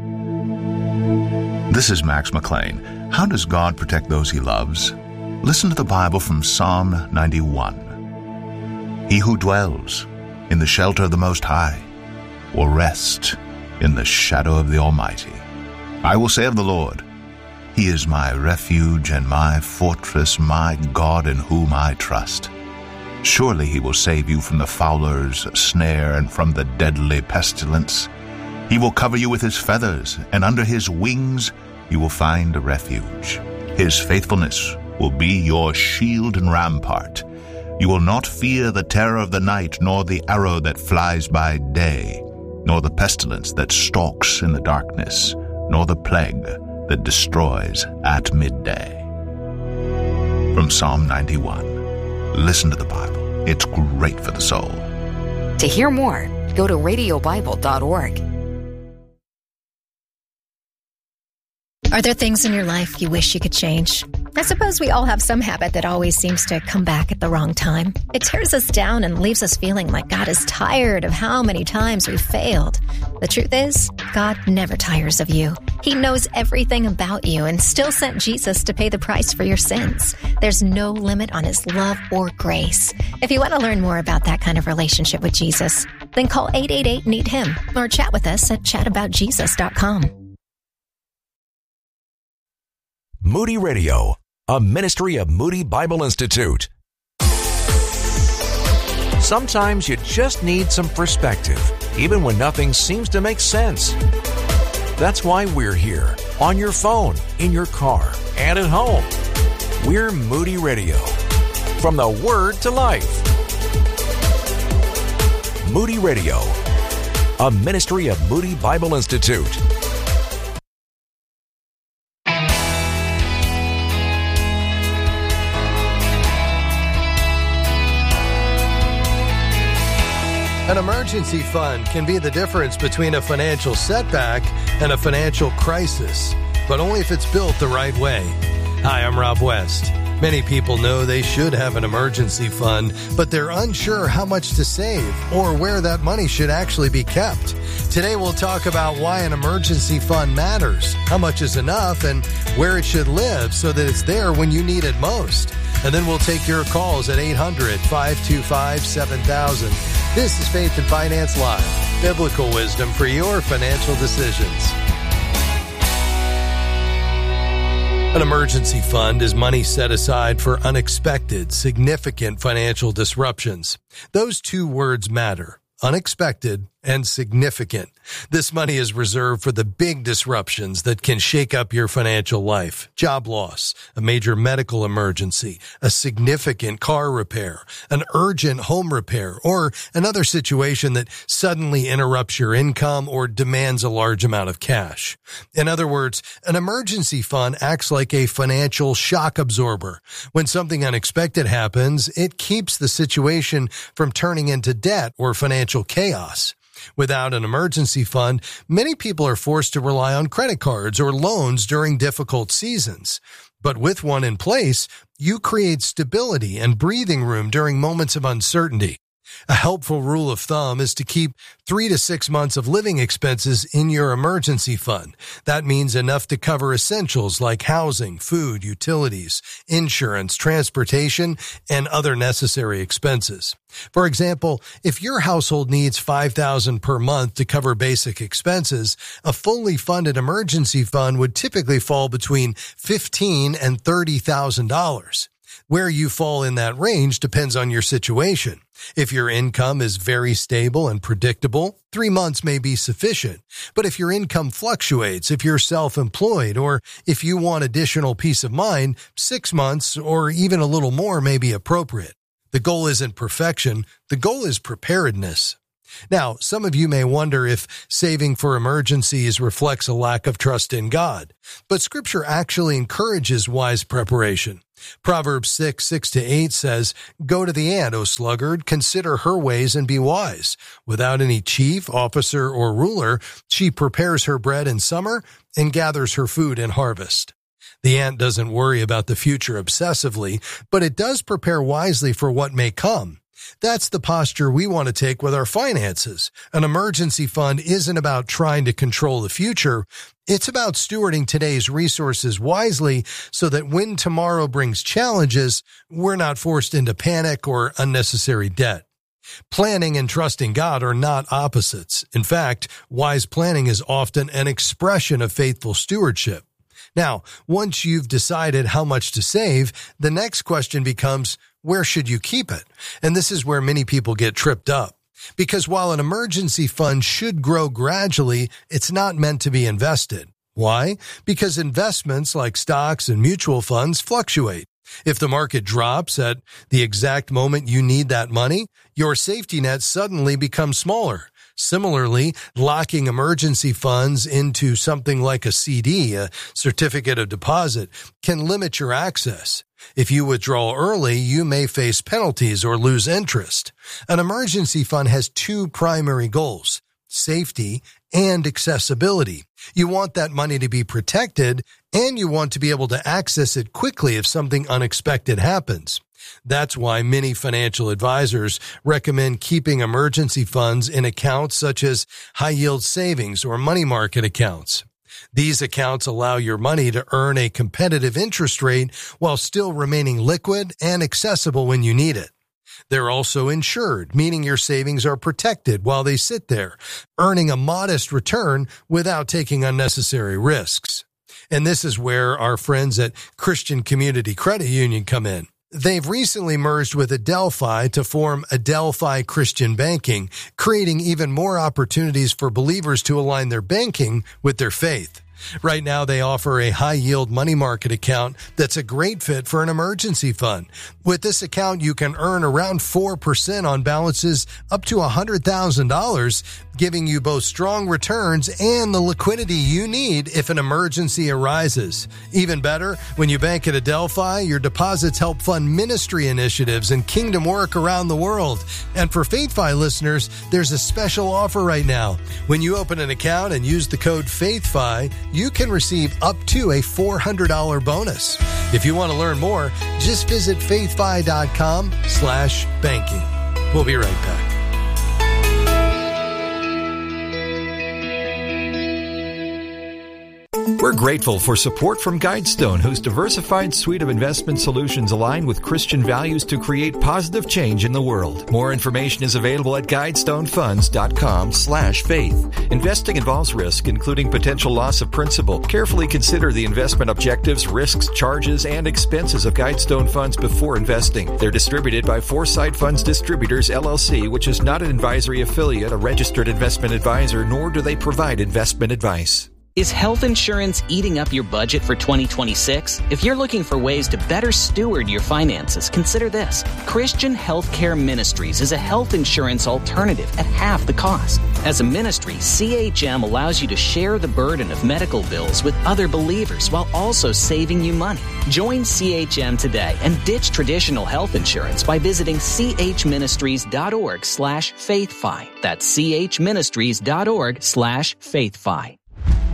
This is Max McLean. How does God protect those he loves? Listen to the Bible from Psalm ninety-one. He who dwells in the shelter of the Most High will rest in the shadow of the Almighty. I will say of the Lord, He is my refuge and my fortress, my God in whom I trust. Surely he will save you from the fowler's snare and from the deadly pestilence. He will cover you with his feathers, and under his wings you will find a refuge. His faithfulness will be your shield and rampart. You will not fear the terror of the night, nor the arrow that flies by day, nor the pestilence that stalks in the darkness, nor the plague that destroys at midday. From Psalm ninety-one. Listen to the Bible. It's great for the soul. To hear more, go to radio bible dot org. Are there things in your life you wish you could change? I suppose we all have some habit that always seems to come back at the wrong time. It tears us down and leaves us feeling like God is tired of how many times we've failed. The truth is, God never tires of you. He knows everything about you and still sent Jesus to pay the price for your sins. There's no limit on his love or grace. If you want to learn more about that kind of relationship with Jesus, then call eight eight eight, need him or chat with us at chat about jesus dot com. Moody Radio, a ministry of Moody Bible Institute. Sometimes you just need some perspective, even when nothing seems to make sense. That's why we're here, on your phone, in your car, and at home. We're Moody Radio, from the Word to Life. Moody Radio, a ministry of Moody Bible Institute. An emergency fund can be the difference between a financial setback and a financial crisis, but only if it's built the right way. Hi, I'm Rob West. Many people know they should have an emergency fund, but they're unsure how much to save or where that money should actually be kept. Today we'll talk about why an emergency fund matters, how much is enough, and where it should live so that it's there when you need it most. And then we'll take your calls at eight hundred, five two five, seven thousand. This is Faith and Finance Live, biblical wisdom for your financial decisions. An emergency fund is money set aside for unexpected, significant financial disruptions. Those two words matter. Unexpected and significant. This money is reserved for the big disruptions that can shake up your financial life. Job loss, a major medical emergency, a significant car repair, an urgent home repair, or another situation that suddenly interrupts your income or demands a large amount of cash. In other words, an emergency fund acts like a financial shock absorber. When something unexpected happens, it keeps the situation from turning into debt or financial chaos. Without an emergency fund, many people are forced to rely on credit cards or loans during difficult seasons. But with one in place, you create stability and breathing room during moments of uncertainty. A helpful rule of thumb is to keep three to six months of living expenses in your emergency fund. That means enough to cover essentials like housing, food, utilities, insurance, transportation, and other necessary expenses. For example, if your household needs five thousand dollars per month to cover basic expenses, a fully funded emergency fund would typically fall between fifteen thousand dollars and thirty thousand dollars. Where you fall in that range depends on your situation. If your income is very stable and predictable, three months may be sufficient. But if your income fluctuates, if you're self-employed, or if you want additional peace of mind, six months or even a little more may be appropriate. The goal isn't perfection. The goal is preparedness. Now, some of you may wonder if saving for emergencies reflects a lack of trust in God, but Scripture actually encourages wise preparation. Proverbs six, six to eight says, "Go to the ant, O sluggard, consider her ways and be wise. Without any chief, officer, or ruler, she prepares her bread in summer and gathers her food in harvest." The ant doesn't worry about the future obsessively, but it does prepare wisely for what may come. That's the posture we want to take with our finances. An emergency fund isn't about trying to control the future. It's about stewarding today's resources wisely so that when tomorrow brings challenges, we're not forced into panic or unnecessary debt. Planning and trusting God are not opposites. In fact, wise planning is often an expression of faithful stewardship. Now, once you've decided how much to save, the next question becomes, where should you keep it? And this is where many people get tripped up. Because while an emergency fund should grow gradually, it's not meant to be invested. Why? Because investments like stocks and mutual funds fluctuate. If the market drops at the exact moment you need that money, your safety net suddenly becomes smaller. Similarly, locking emergency funds into something like a C D, a certificate of deposit, can limit your access. If you withdraw early, you may face penalties or lose interest. An emergency fund has two primary goals: safety and accessibility. You want that money to be protected, and you want to be able to access it quickly if something unexpected happens. That's why many financial advisors recommend keeping emergency funds in accounts such as high-yield savings or money market accounts. These accounts allow your money to earn a competitive interest rate while still remaining liquid and accessible when you need it. They're also insured, meaning your savings are protected while they sit there, earning a modest return without taking unnecessary risks. And this is where our friends at Christian Community Credit Union come in. They've recently merged with Adelphi to form Adelphi Christian Banking, creating even more opportunities for believers to align their banking with their faith. Right now, they offer a high-yield money market account that's a great fit for an emergency fund. With this account, you can earn around four percent on balances up to one hundred thousand dollars, giving you both strong returns and the liquidity you need if an emergency arises. Even better, when you bank at Adelphi, your deposits help fund ministry initiatives and kingdom work around the world. And for FaithFi listeners, there's a special offer right now. When you open an account and use the code FaithFi, you can receive up to a four hundred dollars bonus. If you want to learn more, just visit faithfi.com slash banking. We'll be right back. We're grateful for support from Guidestone, whose diversified suite of investment solutions align with Christian values to create positive change in the world. More information is available at guidestonefunds.com slash faith. Investing involves risk, including potential loss of principal. Carefully consider the investment objectives, risks, charges, and expenses of Guidestone Funds before investing. They're distributed by Foresight Funds Distributors, L L C, which is not an advisory affiliate, a registered investment advisor, nor do they provide investment advice. Is health insurance eating up your budget for twenty twenty-six? If you're looking for ways to better steward your finances, consider this. Christian Healthcare Ministries is a health insurance alternative at half the cost. As a ministry, C H M allows you to share the burden of medical bills with other believers while also saving you money. Join C H M today and ditch traditional health insurance by visiting chministries.org slash faithfi. That's chministries.org slash faithfi.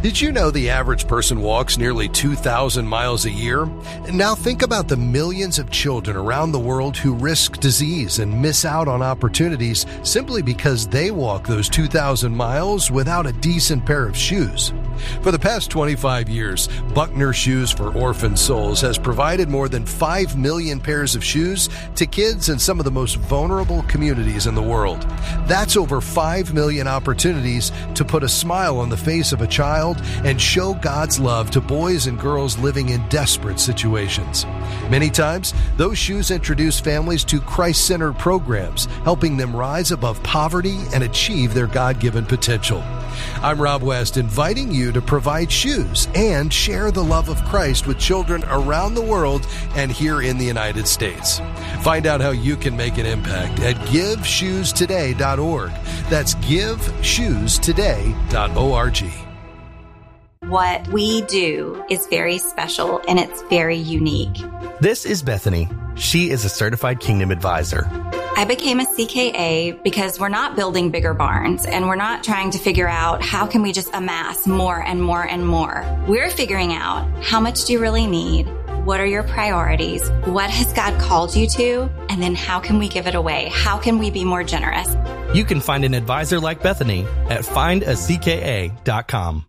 Did you know the average person walks nearly two thousand miles a year? Now think about the millions of children around the world who risk disease and miss out on opportunities simply because they walk those two thousand miles without a decent pair of shoes. For the past twenty-five years, Buckner Shoes for Orphan Souls has provided more than five million pairs of shoes to kids in some of the most vulnerable communities in the world. That's over five million opportunities to put a smile on the face of a child and show God's love to boys and girls living in desperate situations. Many times, those shoes introduce families to Christ-centered programs, helping them rise above poverty and achieve their God-given potential. I'm Rob West, inviting you to provide shoes and share the love of Christ with children around the world and here in the United States. Find out how you can make an impact at give shoes today dot org. That's give shoes today dot org. What we do is very special and it's very unique. This is Bethany. She is a certified Kingdom advisor. I became a C K A because we're not building bigger barns and we're not trying to figure out how can we just amass more and more and more. We're figuring out how much do you really need? What are your priorities? What has God called you to? And then how can we give it away? How can we be more generous? You can find an advisor like Bethany at find a c k a dot com.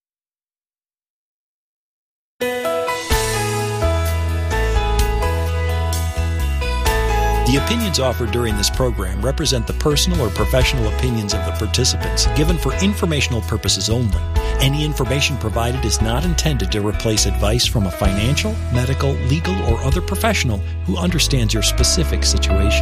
The opinions offered during this program represent the personal or professional opinions of the participants, given for informational purposes only. Any information provided is not intended to replace advice from a financial, medical, legal, or other professional who understands your specific situation.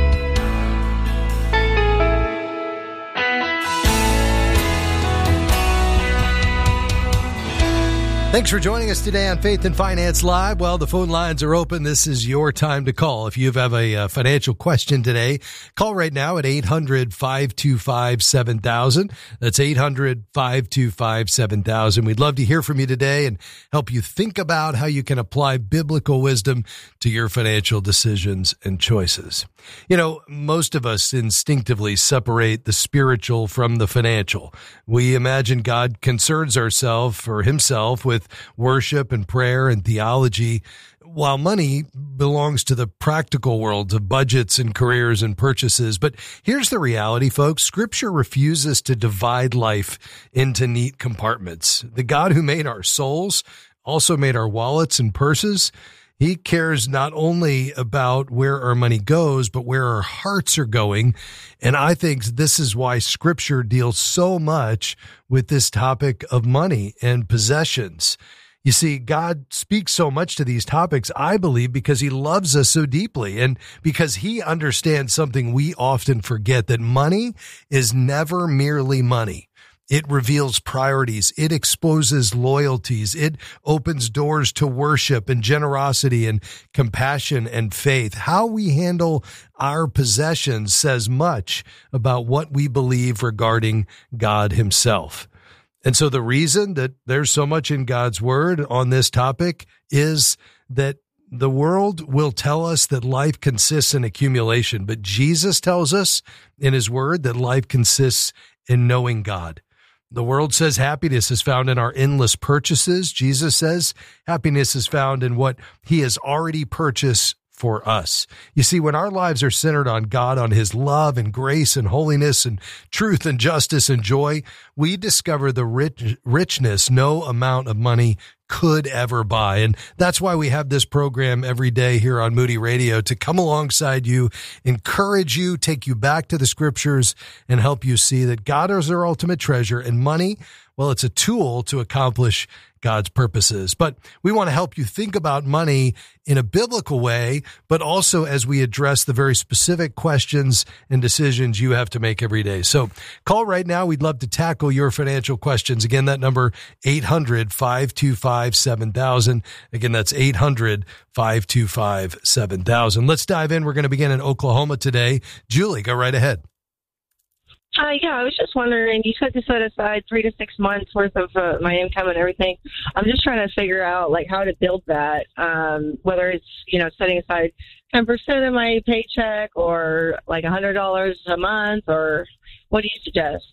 Thanks for joining us today on Faith and Finance Live. Well, the phone lines are open. This is your time to call. If you have a uh, financial question today, call right now at eight hundred, five two five, seven thousand. That's eight hundred, five two five, seven thousand. We'd love to hear from you today and help you think about how you can apply biblical wisdom to your financial decisions and choices. You know, most of us instinctively separate the spiritual from the financial. We imagine God concerns ourselves or himself with worship and prayer and theology, while money belongs to the practical world of budgets and careers and purchases. But here's the reality, folks. Scripture refuses to divide life into neat compartments. The God who made our souls also made our wallets and purses. He cares not only about where our money goes, but where our hearts are going. And I think this is why Scripture deals so much with this topic of money and possessions. You see, God speaks so much to these topics, I believe, because he loves us so deeply and because he understands something we often forget, that money is never merely money. It reveals priorities. It exposes loyalties. It opens doors to worship and generosity and compassion and faith. How we handle our possessions says much about what we believe regarding God himself. And so the reason that there's so much in God's word on this topic is that the world will tell us that life consists in accumulation, but Jesus tells us in his word that life consists in knowing God. The world says happiness is found in our endless purchases. Jesus says happiness is found in what he has already purchased for us. You see, when our lives are centered on God, on his love and grace and holiness and truth and justice and joy, we discover the rich, richness no amount of money could ever buy. And that's why we have this program every day here on Moody Radio, to come alongside you, encourage you, take you back to the scriptures, and help you see that God is our ultimate treasure, and money, well, it's a tool to accomplish God's purposes. But we want to help you think about money in a biblical way, but also as we address the very specific questions and decisions you have to make every day. So call right now. We'd love to tackle your financial questions. Again, that number, eight hundred, five two five, seven thousand. Again, that's eight hundred, five two five, seven thousand. Let's dive in. We're going to begin in Oklahoma today. Julie, go right ahead. Uh, yeah, I was just wondering, you said to set aside three to six months worth of uh, my income and everything. I'm just trying to figure out, like, how to build that, um, whether it's, you know, setting aside ten percent of my paycheck or, like, one hundred dollars a month, or what do you suggest?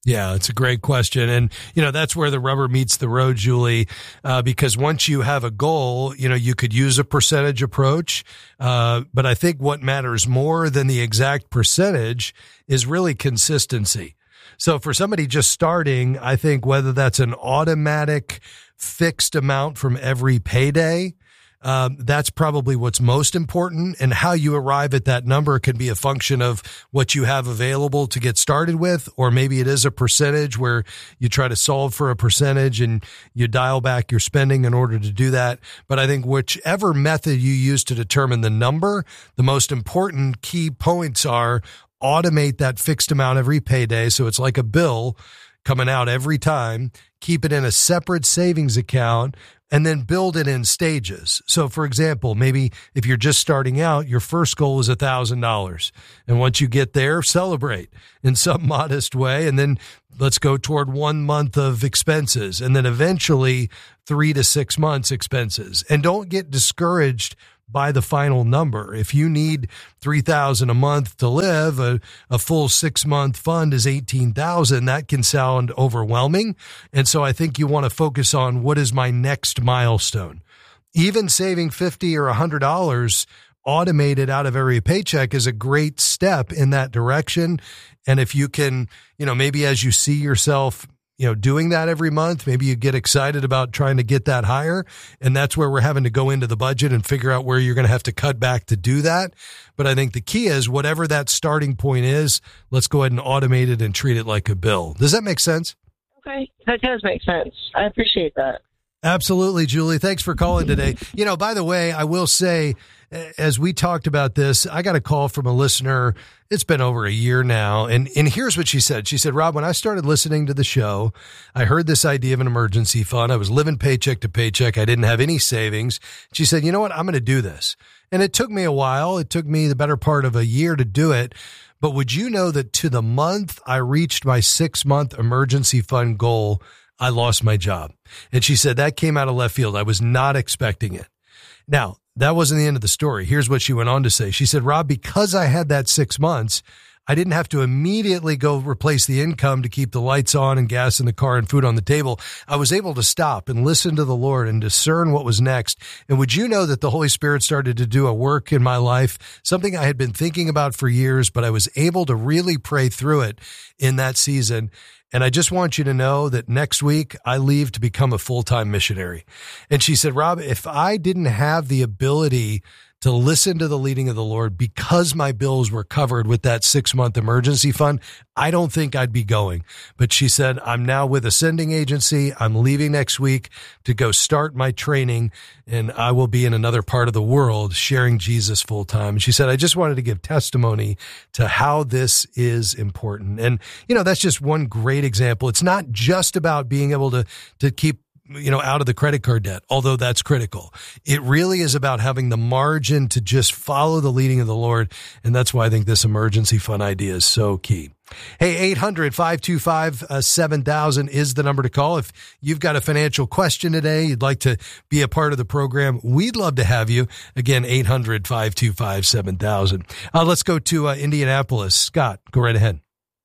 Yeah, it's a great question. And, you know, that's where the rubber meets the road, Julie, uh, because once you have a goal, you know, you could use a percentage approach. Uh, but I think what matters more than the exact percentage is really consistency. So for somebody just starting, I think whether that's an automatic fixed amount from every payday, Um, that's probably what's most important, and how you arrive at that number can be a function of what you have available to get started with, or maybe it is a percentage where you try to solve for a percentage and you dial back your spending in order to do that. But I think whichever method you use to determine the number, the most important key points are automate that fixed amount every payday. So it's like a bill coming out every time, keep it in a separate savings account, and then build it in stages. So, for example, maybe if you're just starting out, your first goal is one thousand dollars. And once you get there, celebrate in some modest way. And then let's go toward one month of expenses. And then eventually three to six months expenses. And don't get discouraged by the final number. If you need three thousand dollars a month to live, a, a full six month fund is eighteen thousand dollars. That can sound overwhelming. And so I think you want to focus on what is my next milestone. Even saving fifty dollars or one hundred dollars automated out of every paycheck is a great step in that direction. And if you can, you know, maybe as you see yourself, you know, doing that every month, maybe you get excited about trying to get that higher. And that's where we're having to go into the budget and figure out where you're going to have to cut back to do that. But I think the key is whatever that starting point is, let's go ahead and automate it and treat it like a bill. Does that make sense? Okay. That does make sense. I appreciate that. Absolutely, Julie. Thanks for calling today. You know, by the way, I will say, as we talked about this, I got a call from a listener. It's been over a year now. And, and here's what she said. She said, Rob, when I started listening to the show, I heard this idea of an emergency fund. I was living paycheck to paycheck. I didn't have any savings. She said, you know what? I'm going to do this. And it took me a while. It took me the better part of a year to do it. But would you know that to the month I reached my six month emergency fund goal, I lost my job. And she said that came out of left field. I was not expecting it. Now, that wasn't the end of the story. Here's what she went on to say. She said, Rob, because I had that six months, I didn't have to immediately go replace the income to keep the lights on and gas in the car and food on the table. I was able to stop and listen to the Lord and discern what was next. And would you know that the Holy Spirit started to do a work in my life, something I had been thinking about for years, but I was able to really pray through it in that season. And I just want you to know that next week I leave to become a full-time missionary. And she said, Rob, if I didn't have the ability to listen to the leading of the Lord because my bills were covered with that six-month emergency fund, I don't think I'd be going. But she said, I'm now with a sending agency. I'm leaving next week to go start my training, and I will be in another part of the world sharing Jesus full time. And she said, I just wanted to give testimony to how this is important. And, you know, that's just one great example. It's not just about being able to, to keep you know, out of the credit card debt, although that's critical. It really is about having the margin to just follow the leading of the Lord. And that's why I think this emergency fund idea is so key. Hey, eight hundred, five two five, seven thousand is the number to call. If you've got a financial question today, you'd like to be a part of the program, we'd love to have you. Again, eight hundred, five two five, seven thousand. Uh, let's go to uh, Indianapolis. Scott, go right ahead.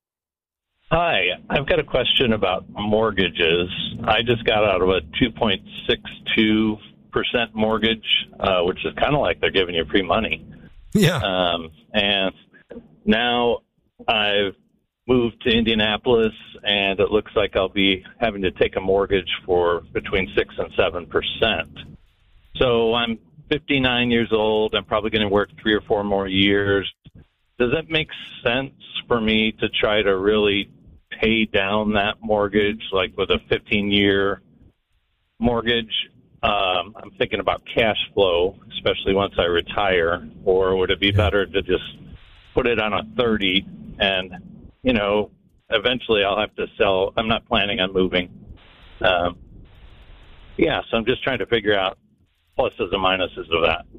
Hi, I've got a question about mortgages. I just got out of a two point six two percent mortgage, uh, which is kind of like they're giving you free money. Yeah. Um, and now I've moved to Indianapolis, and it looks like I'll be having to take a mortgage for between six and seven percent. So I'm fifty-nine years old. I'm probably going to work three or four more years. Does it make sense for me to try to really pay down that mortgage, like with a fifteen-year mortgage? Um, I'm thinking about cash flow, especially once I retire. Or would it be better to just put it on a thirty and, you know, eventually I'll have to sell. I'm not planning on moving. Um, yeah, so I'm just trying to figure out pluses and minuses of that.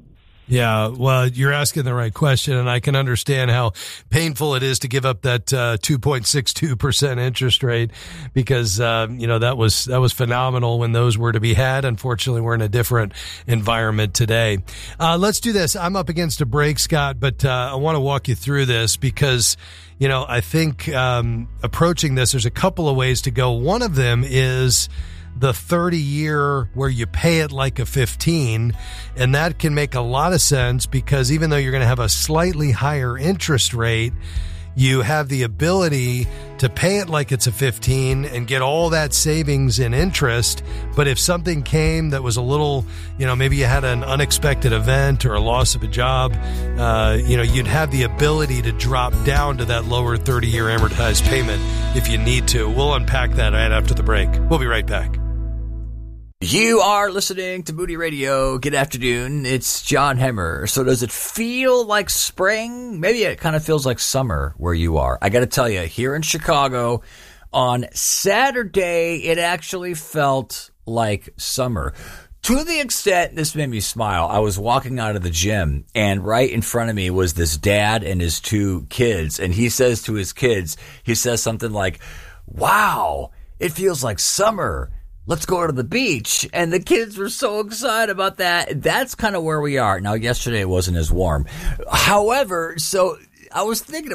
Yeah, well, you're asking the right question, and I can understand how painful it is to give up that uh, two point six two percent interest rate because, uh, you know, that was that was phenomenal when those were to be had. Unfortunately, we're in a different environment today. Uh, let's do this. I'm up against a break, Scott, but uh, I want to walk you through this because, you know, I think um, approaching this, there's a couple of ways to go. One of them is the thirty year where you pay it like a fifteen. And that can make a lot of sense because even though you're going to have a slightly higher interest rate, you have the ability to pay it like it's a fifteen and get all that savings in interest. But if something came that was a little, you know, maybe you had an unexpected event or a loss of a job, uh, you know, you'd have the ability to drop down to that lower thirty year amortized payment if you need to. We'll unpack that right after the break. We'll be right back. You are listening to Moody Radio. Good afternoon. It's John Hemmer. So does it feel like spring? Maybe it kind of feels like summer where you are. I got to tell you, here in Chicago on Saturday, it actually felt like summer. To the extent this made me smile, I was walking out of the gym and right in front of me was this dad and his two kids. And he says to his kids, he says something like, "Wow, it feels like summer. Let's go to the beach." And the kids were so excited about that. That's kind of where we are. Now, yesterday it wasn't as warm. However, so I was thinking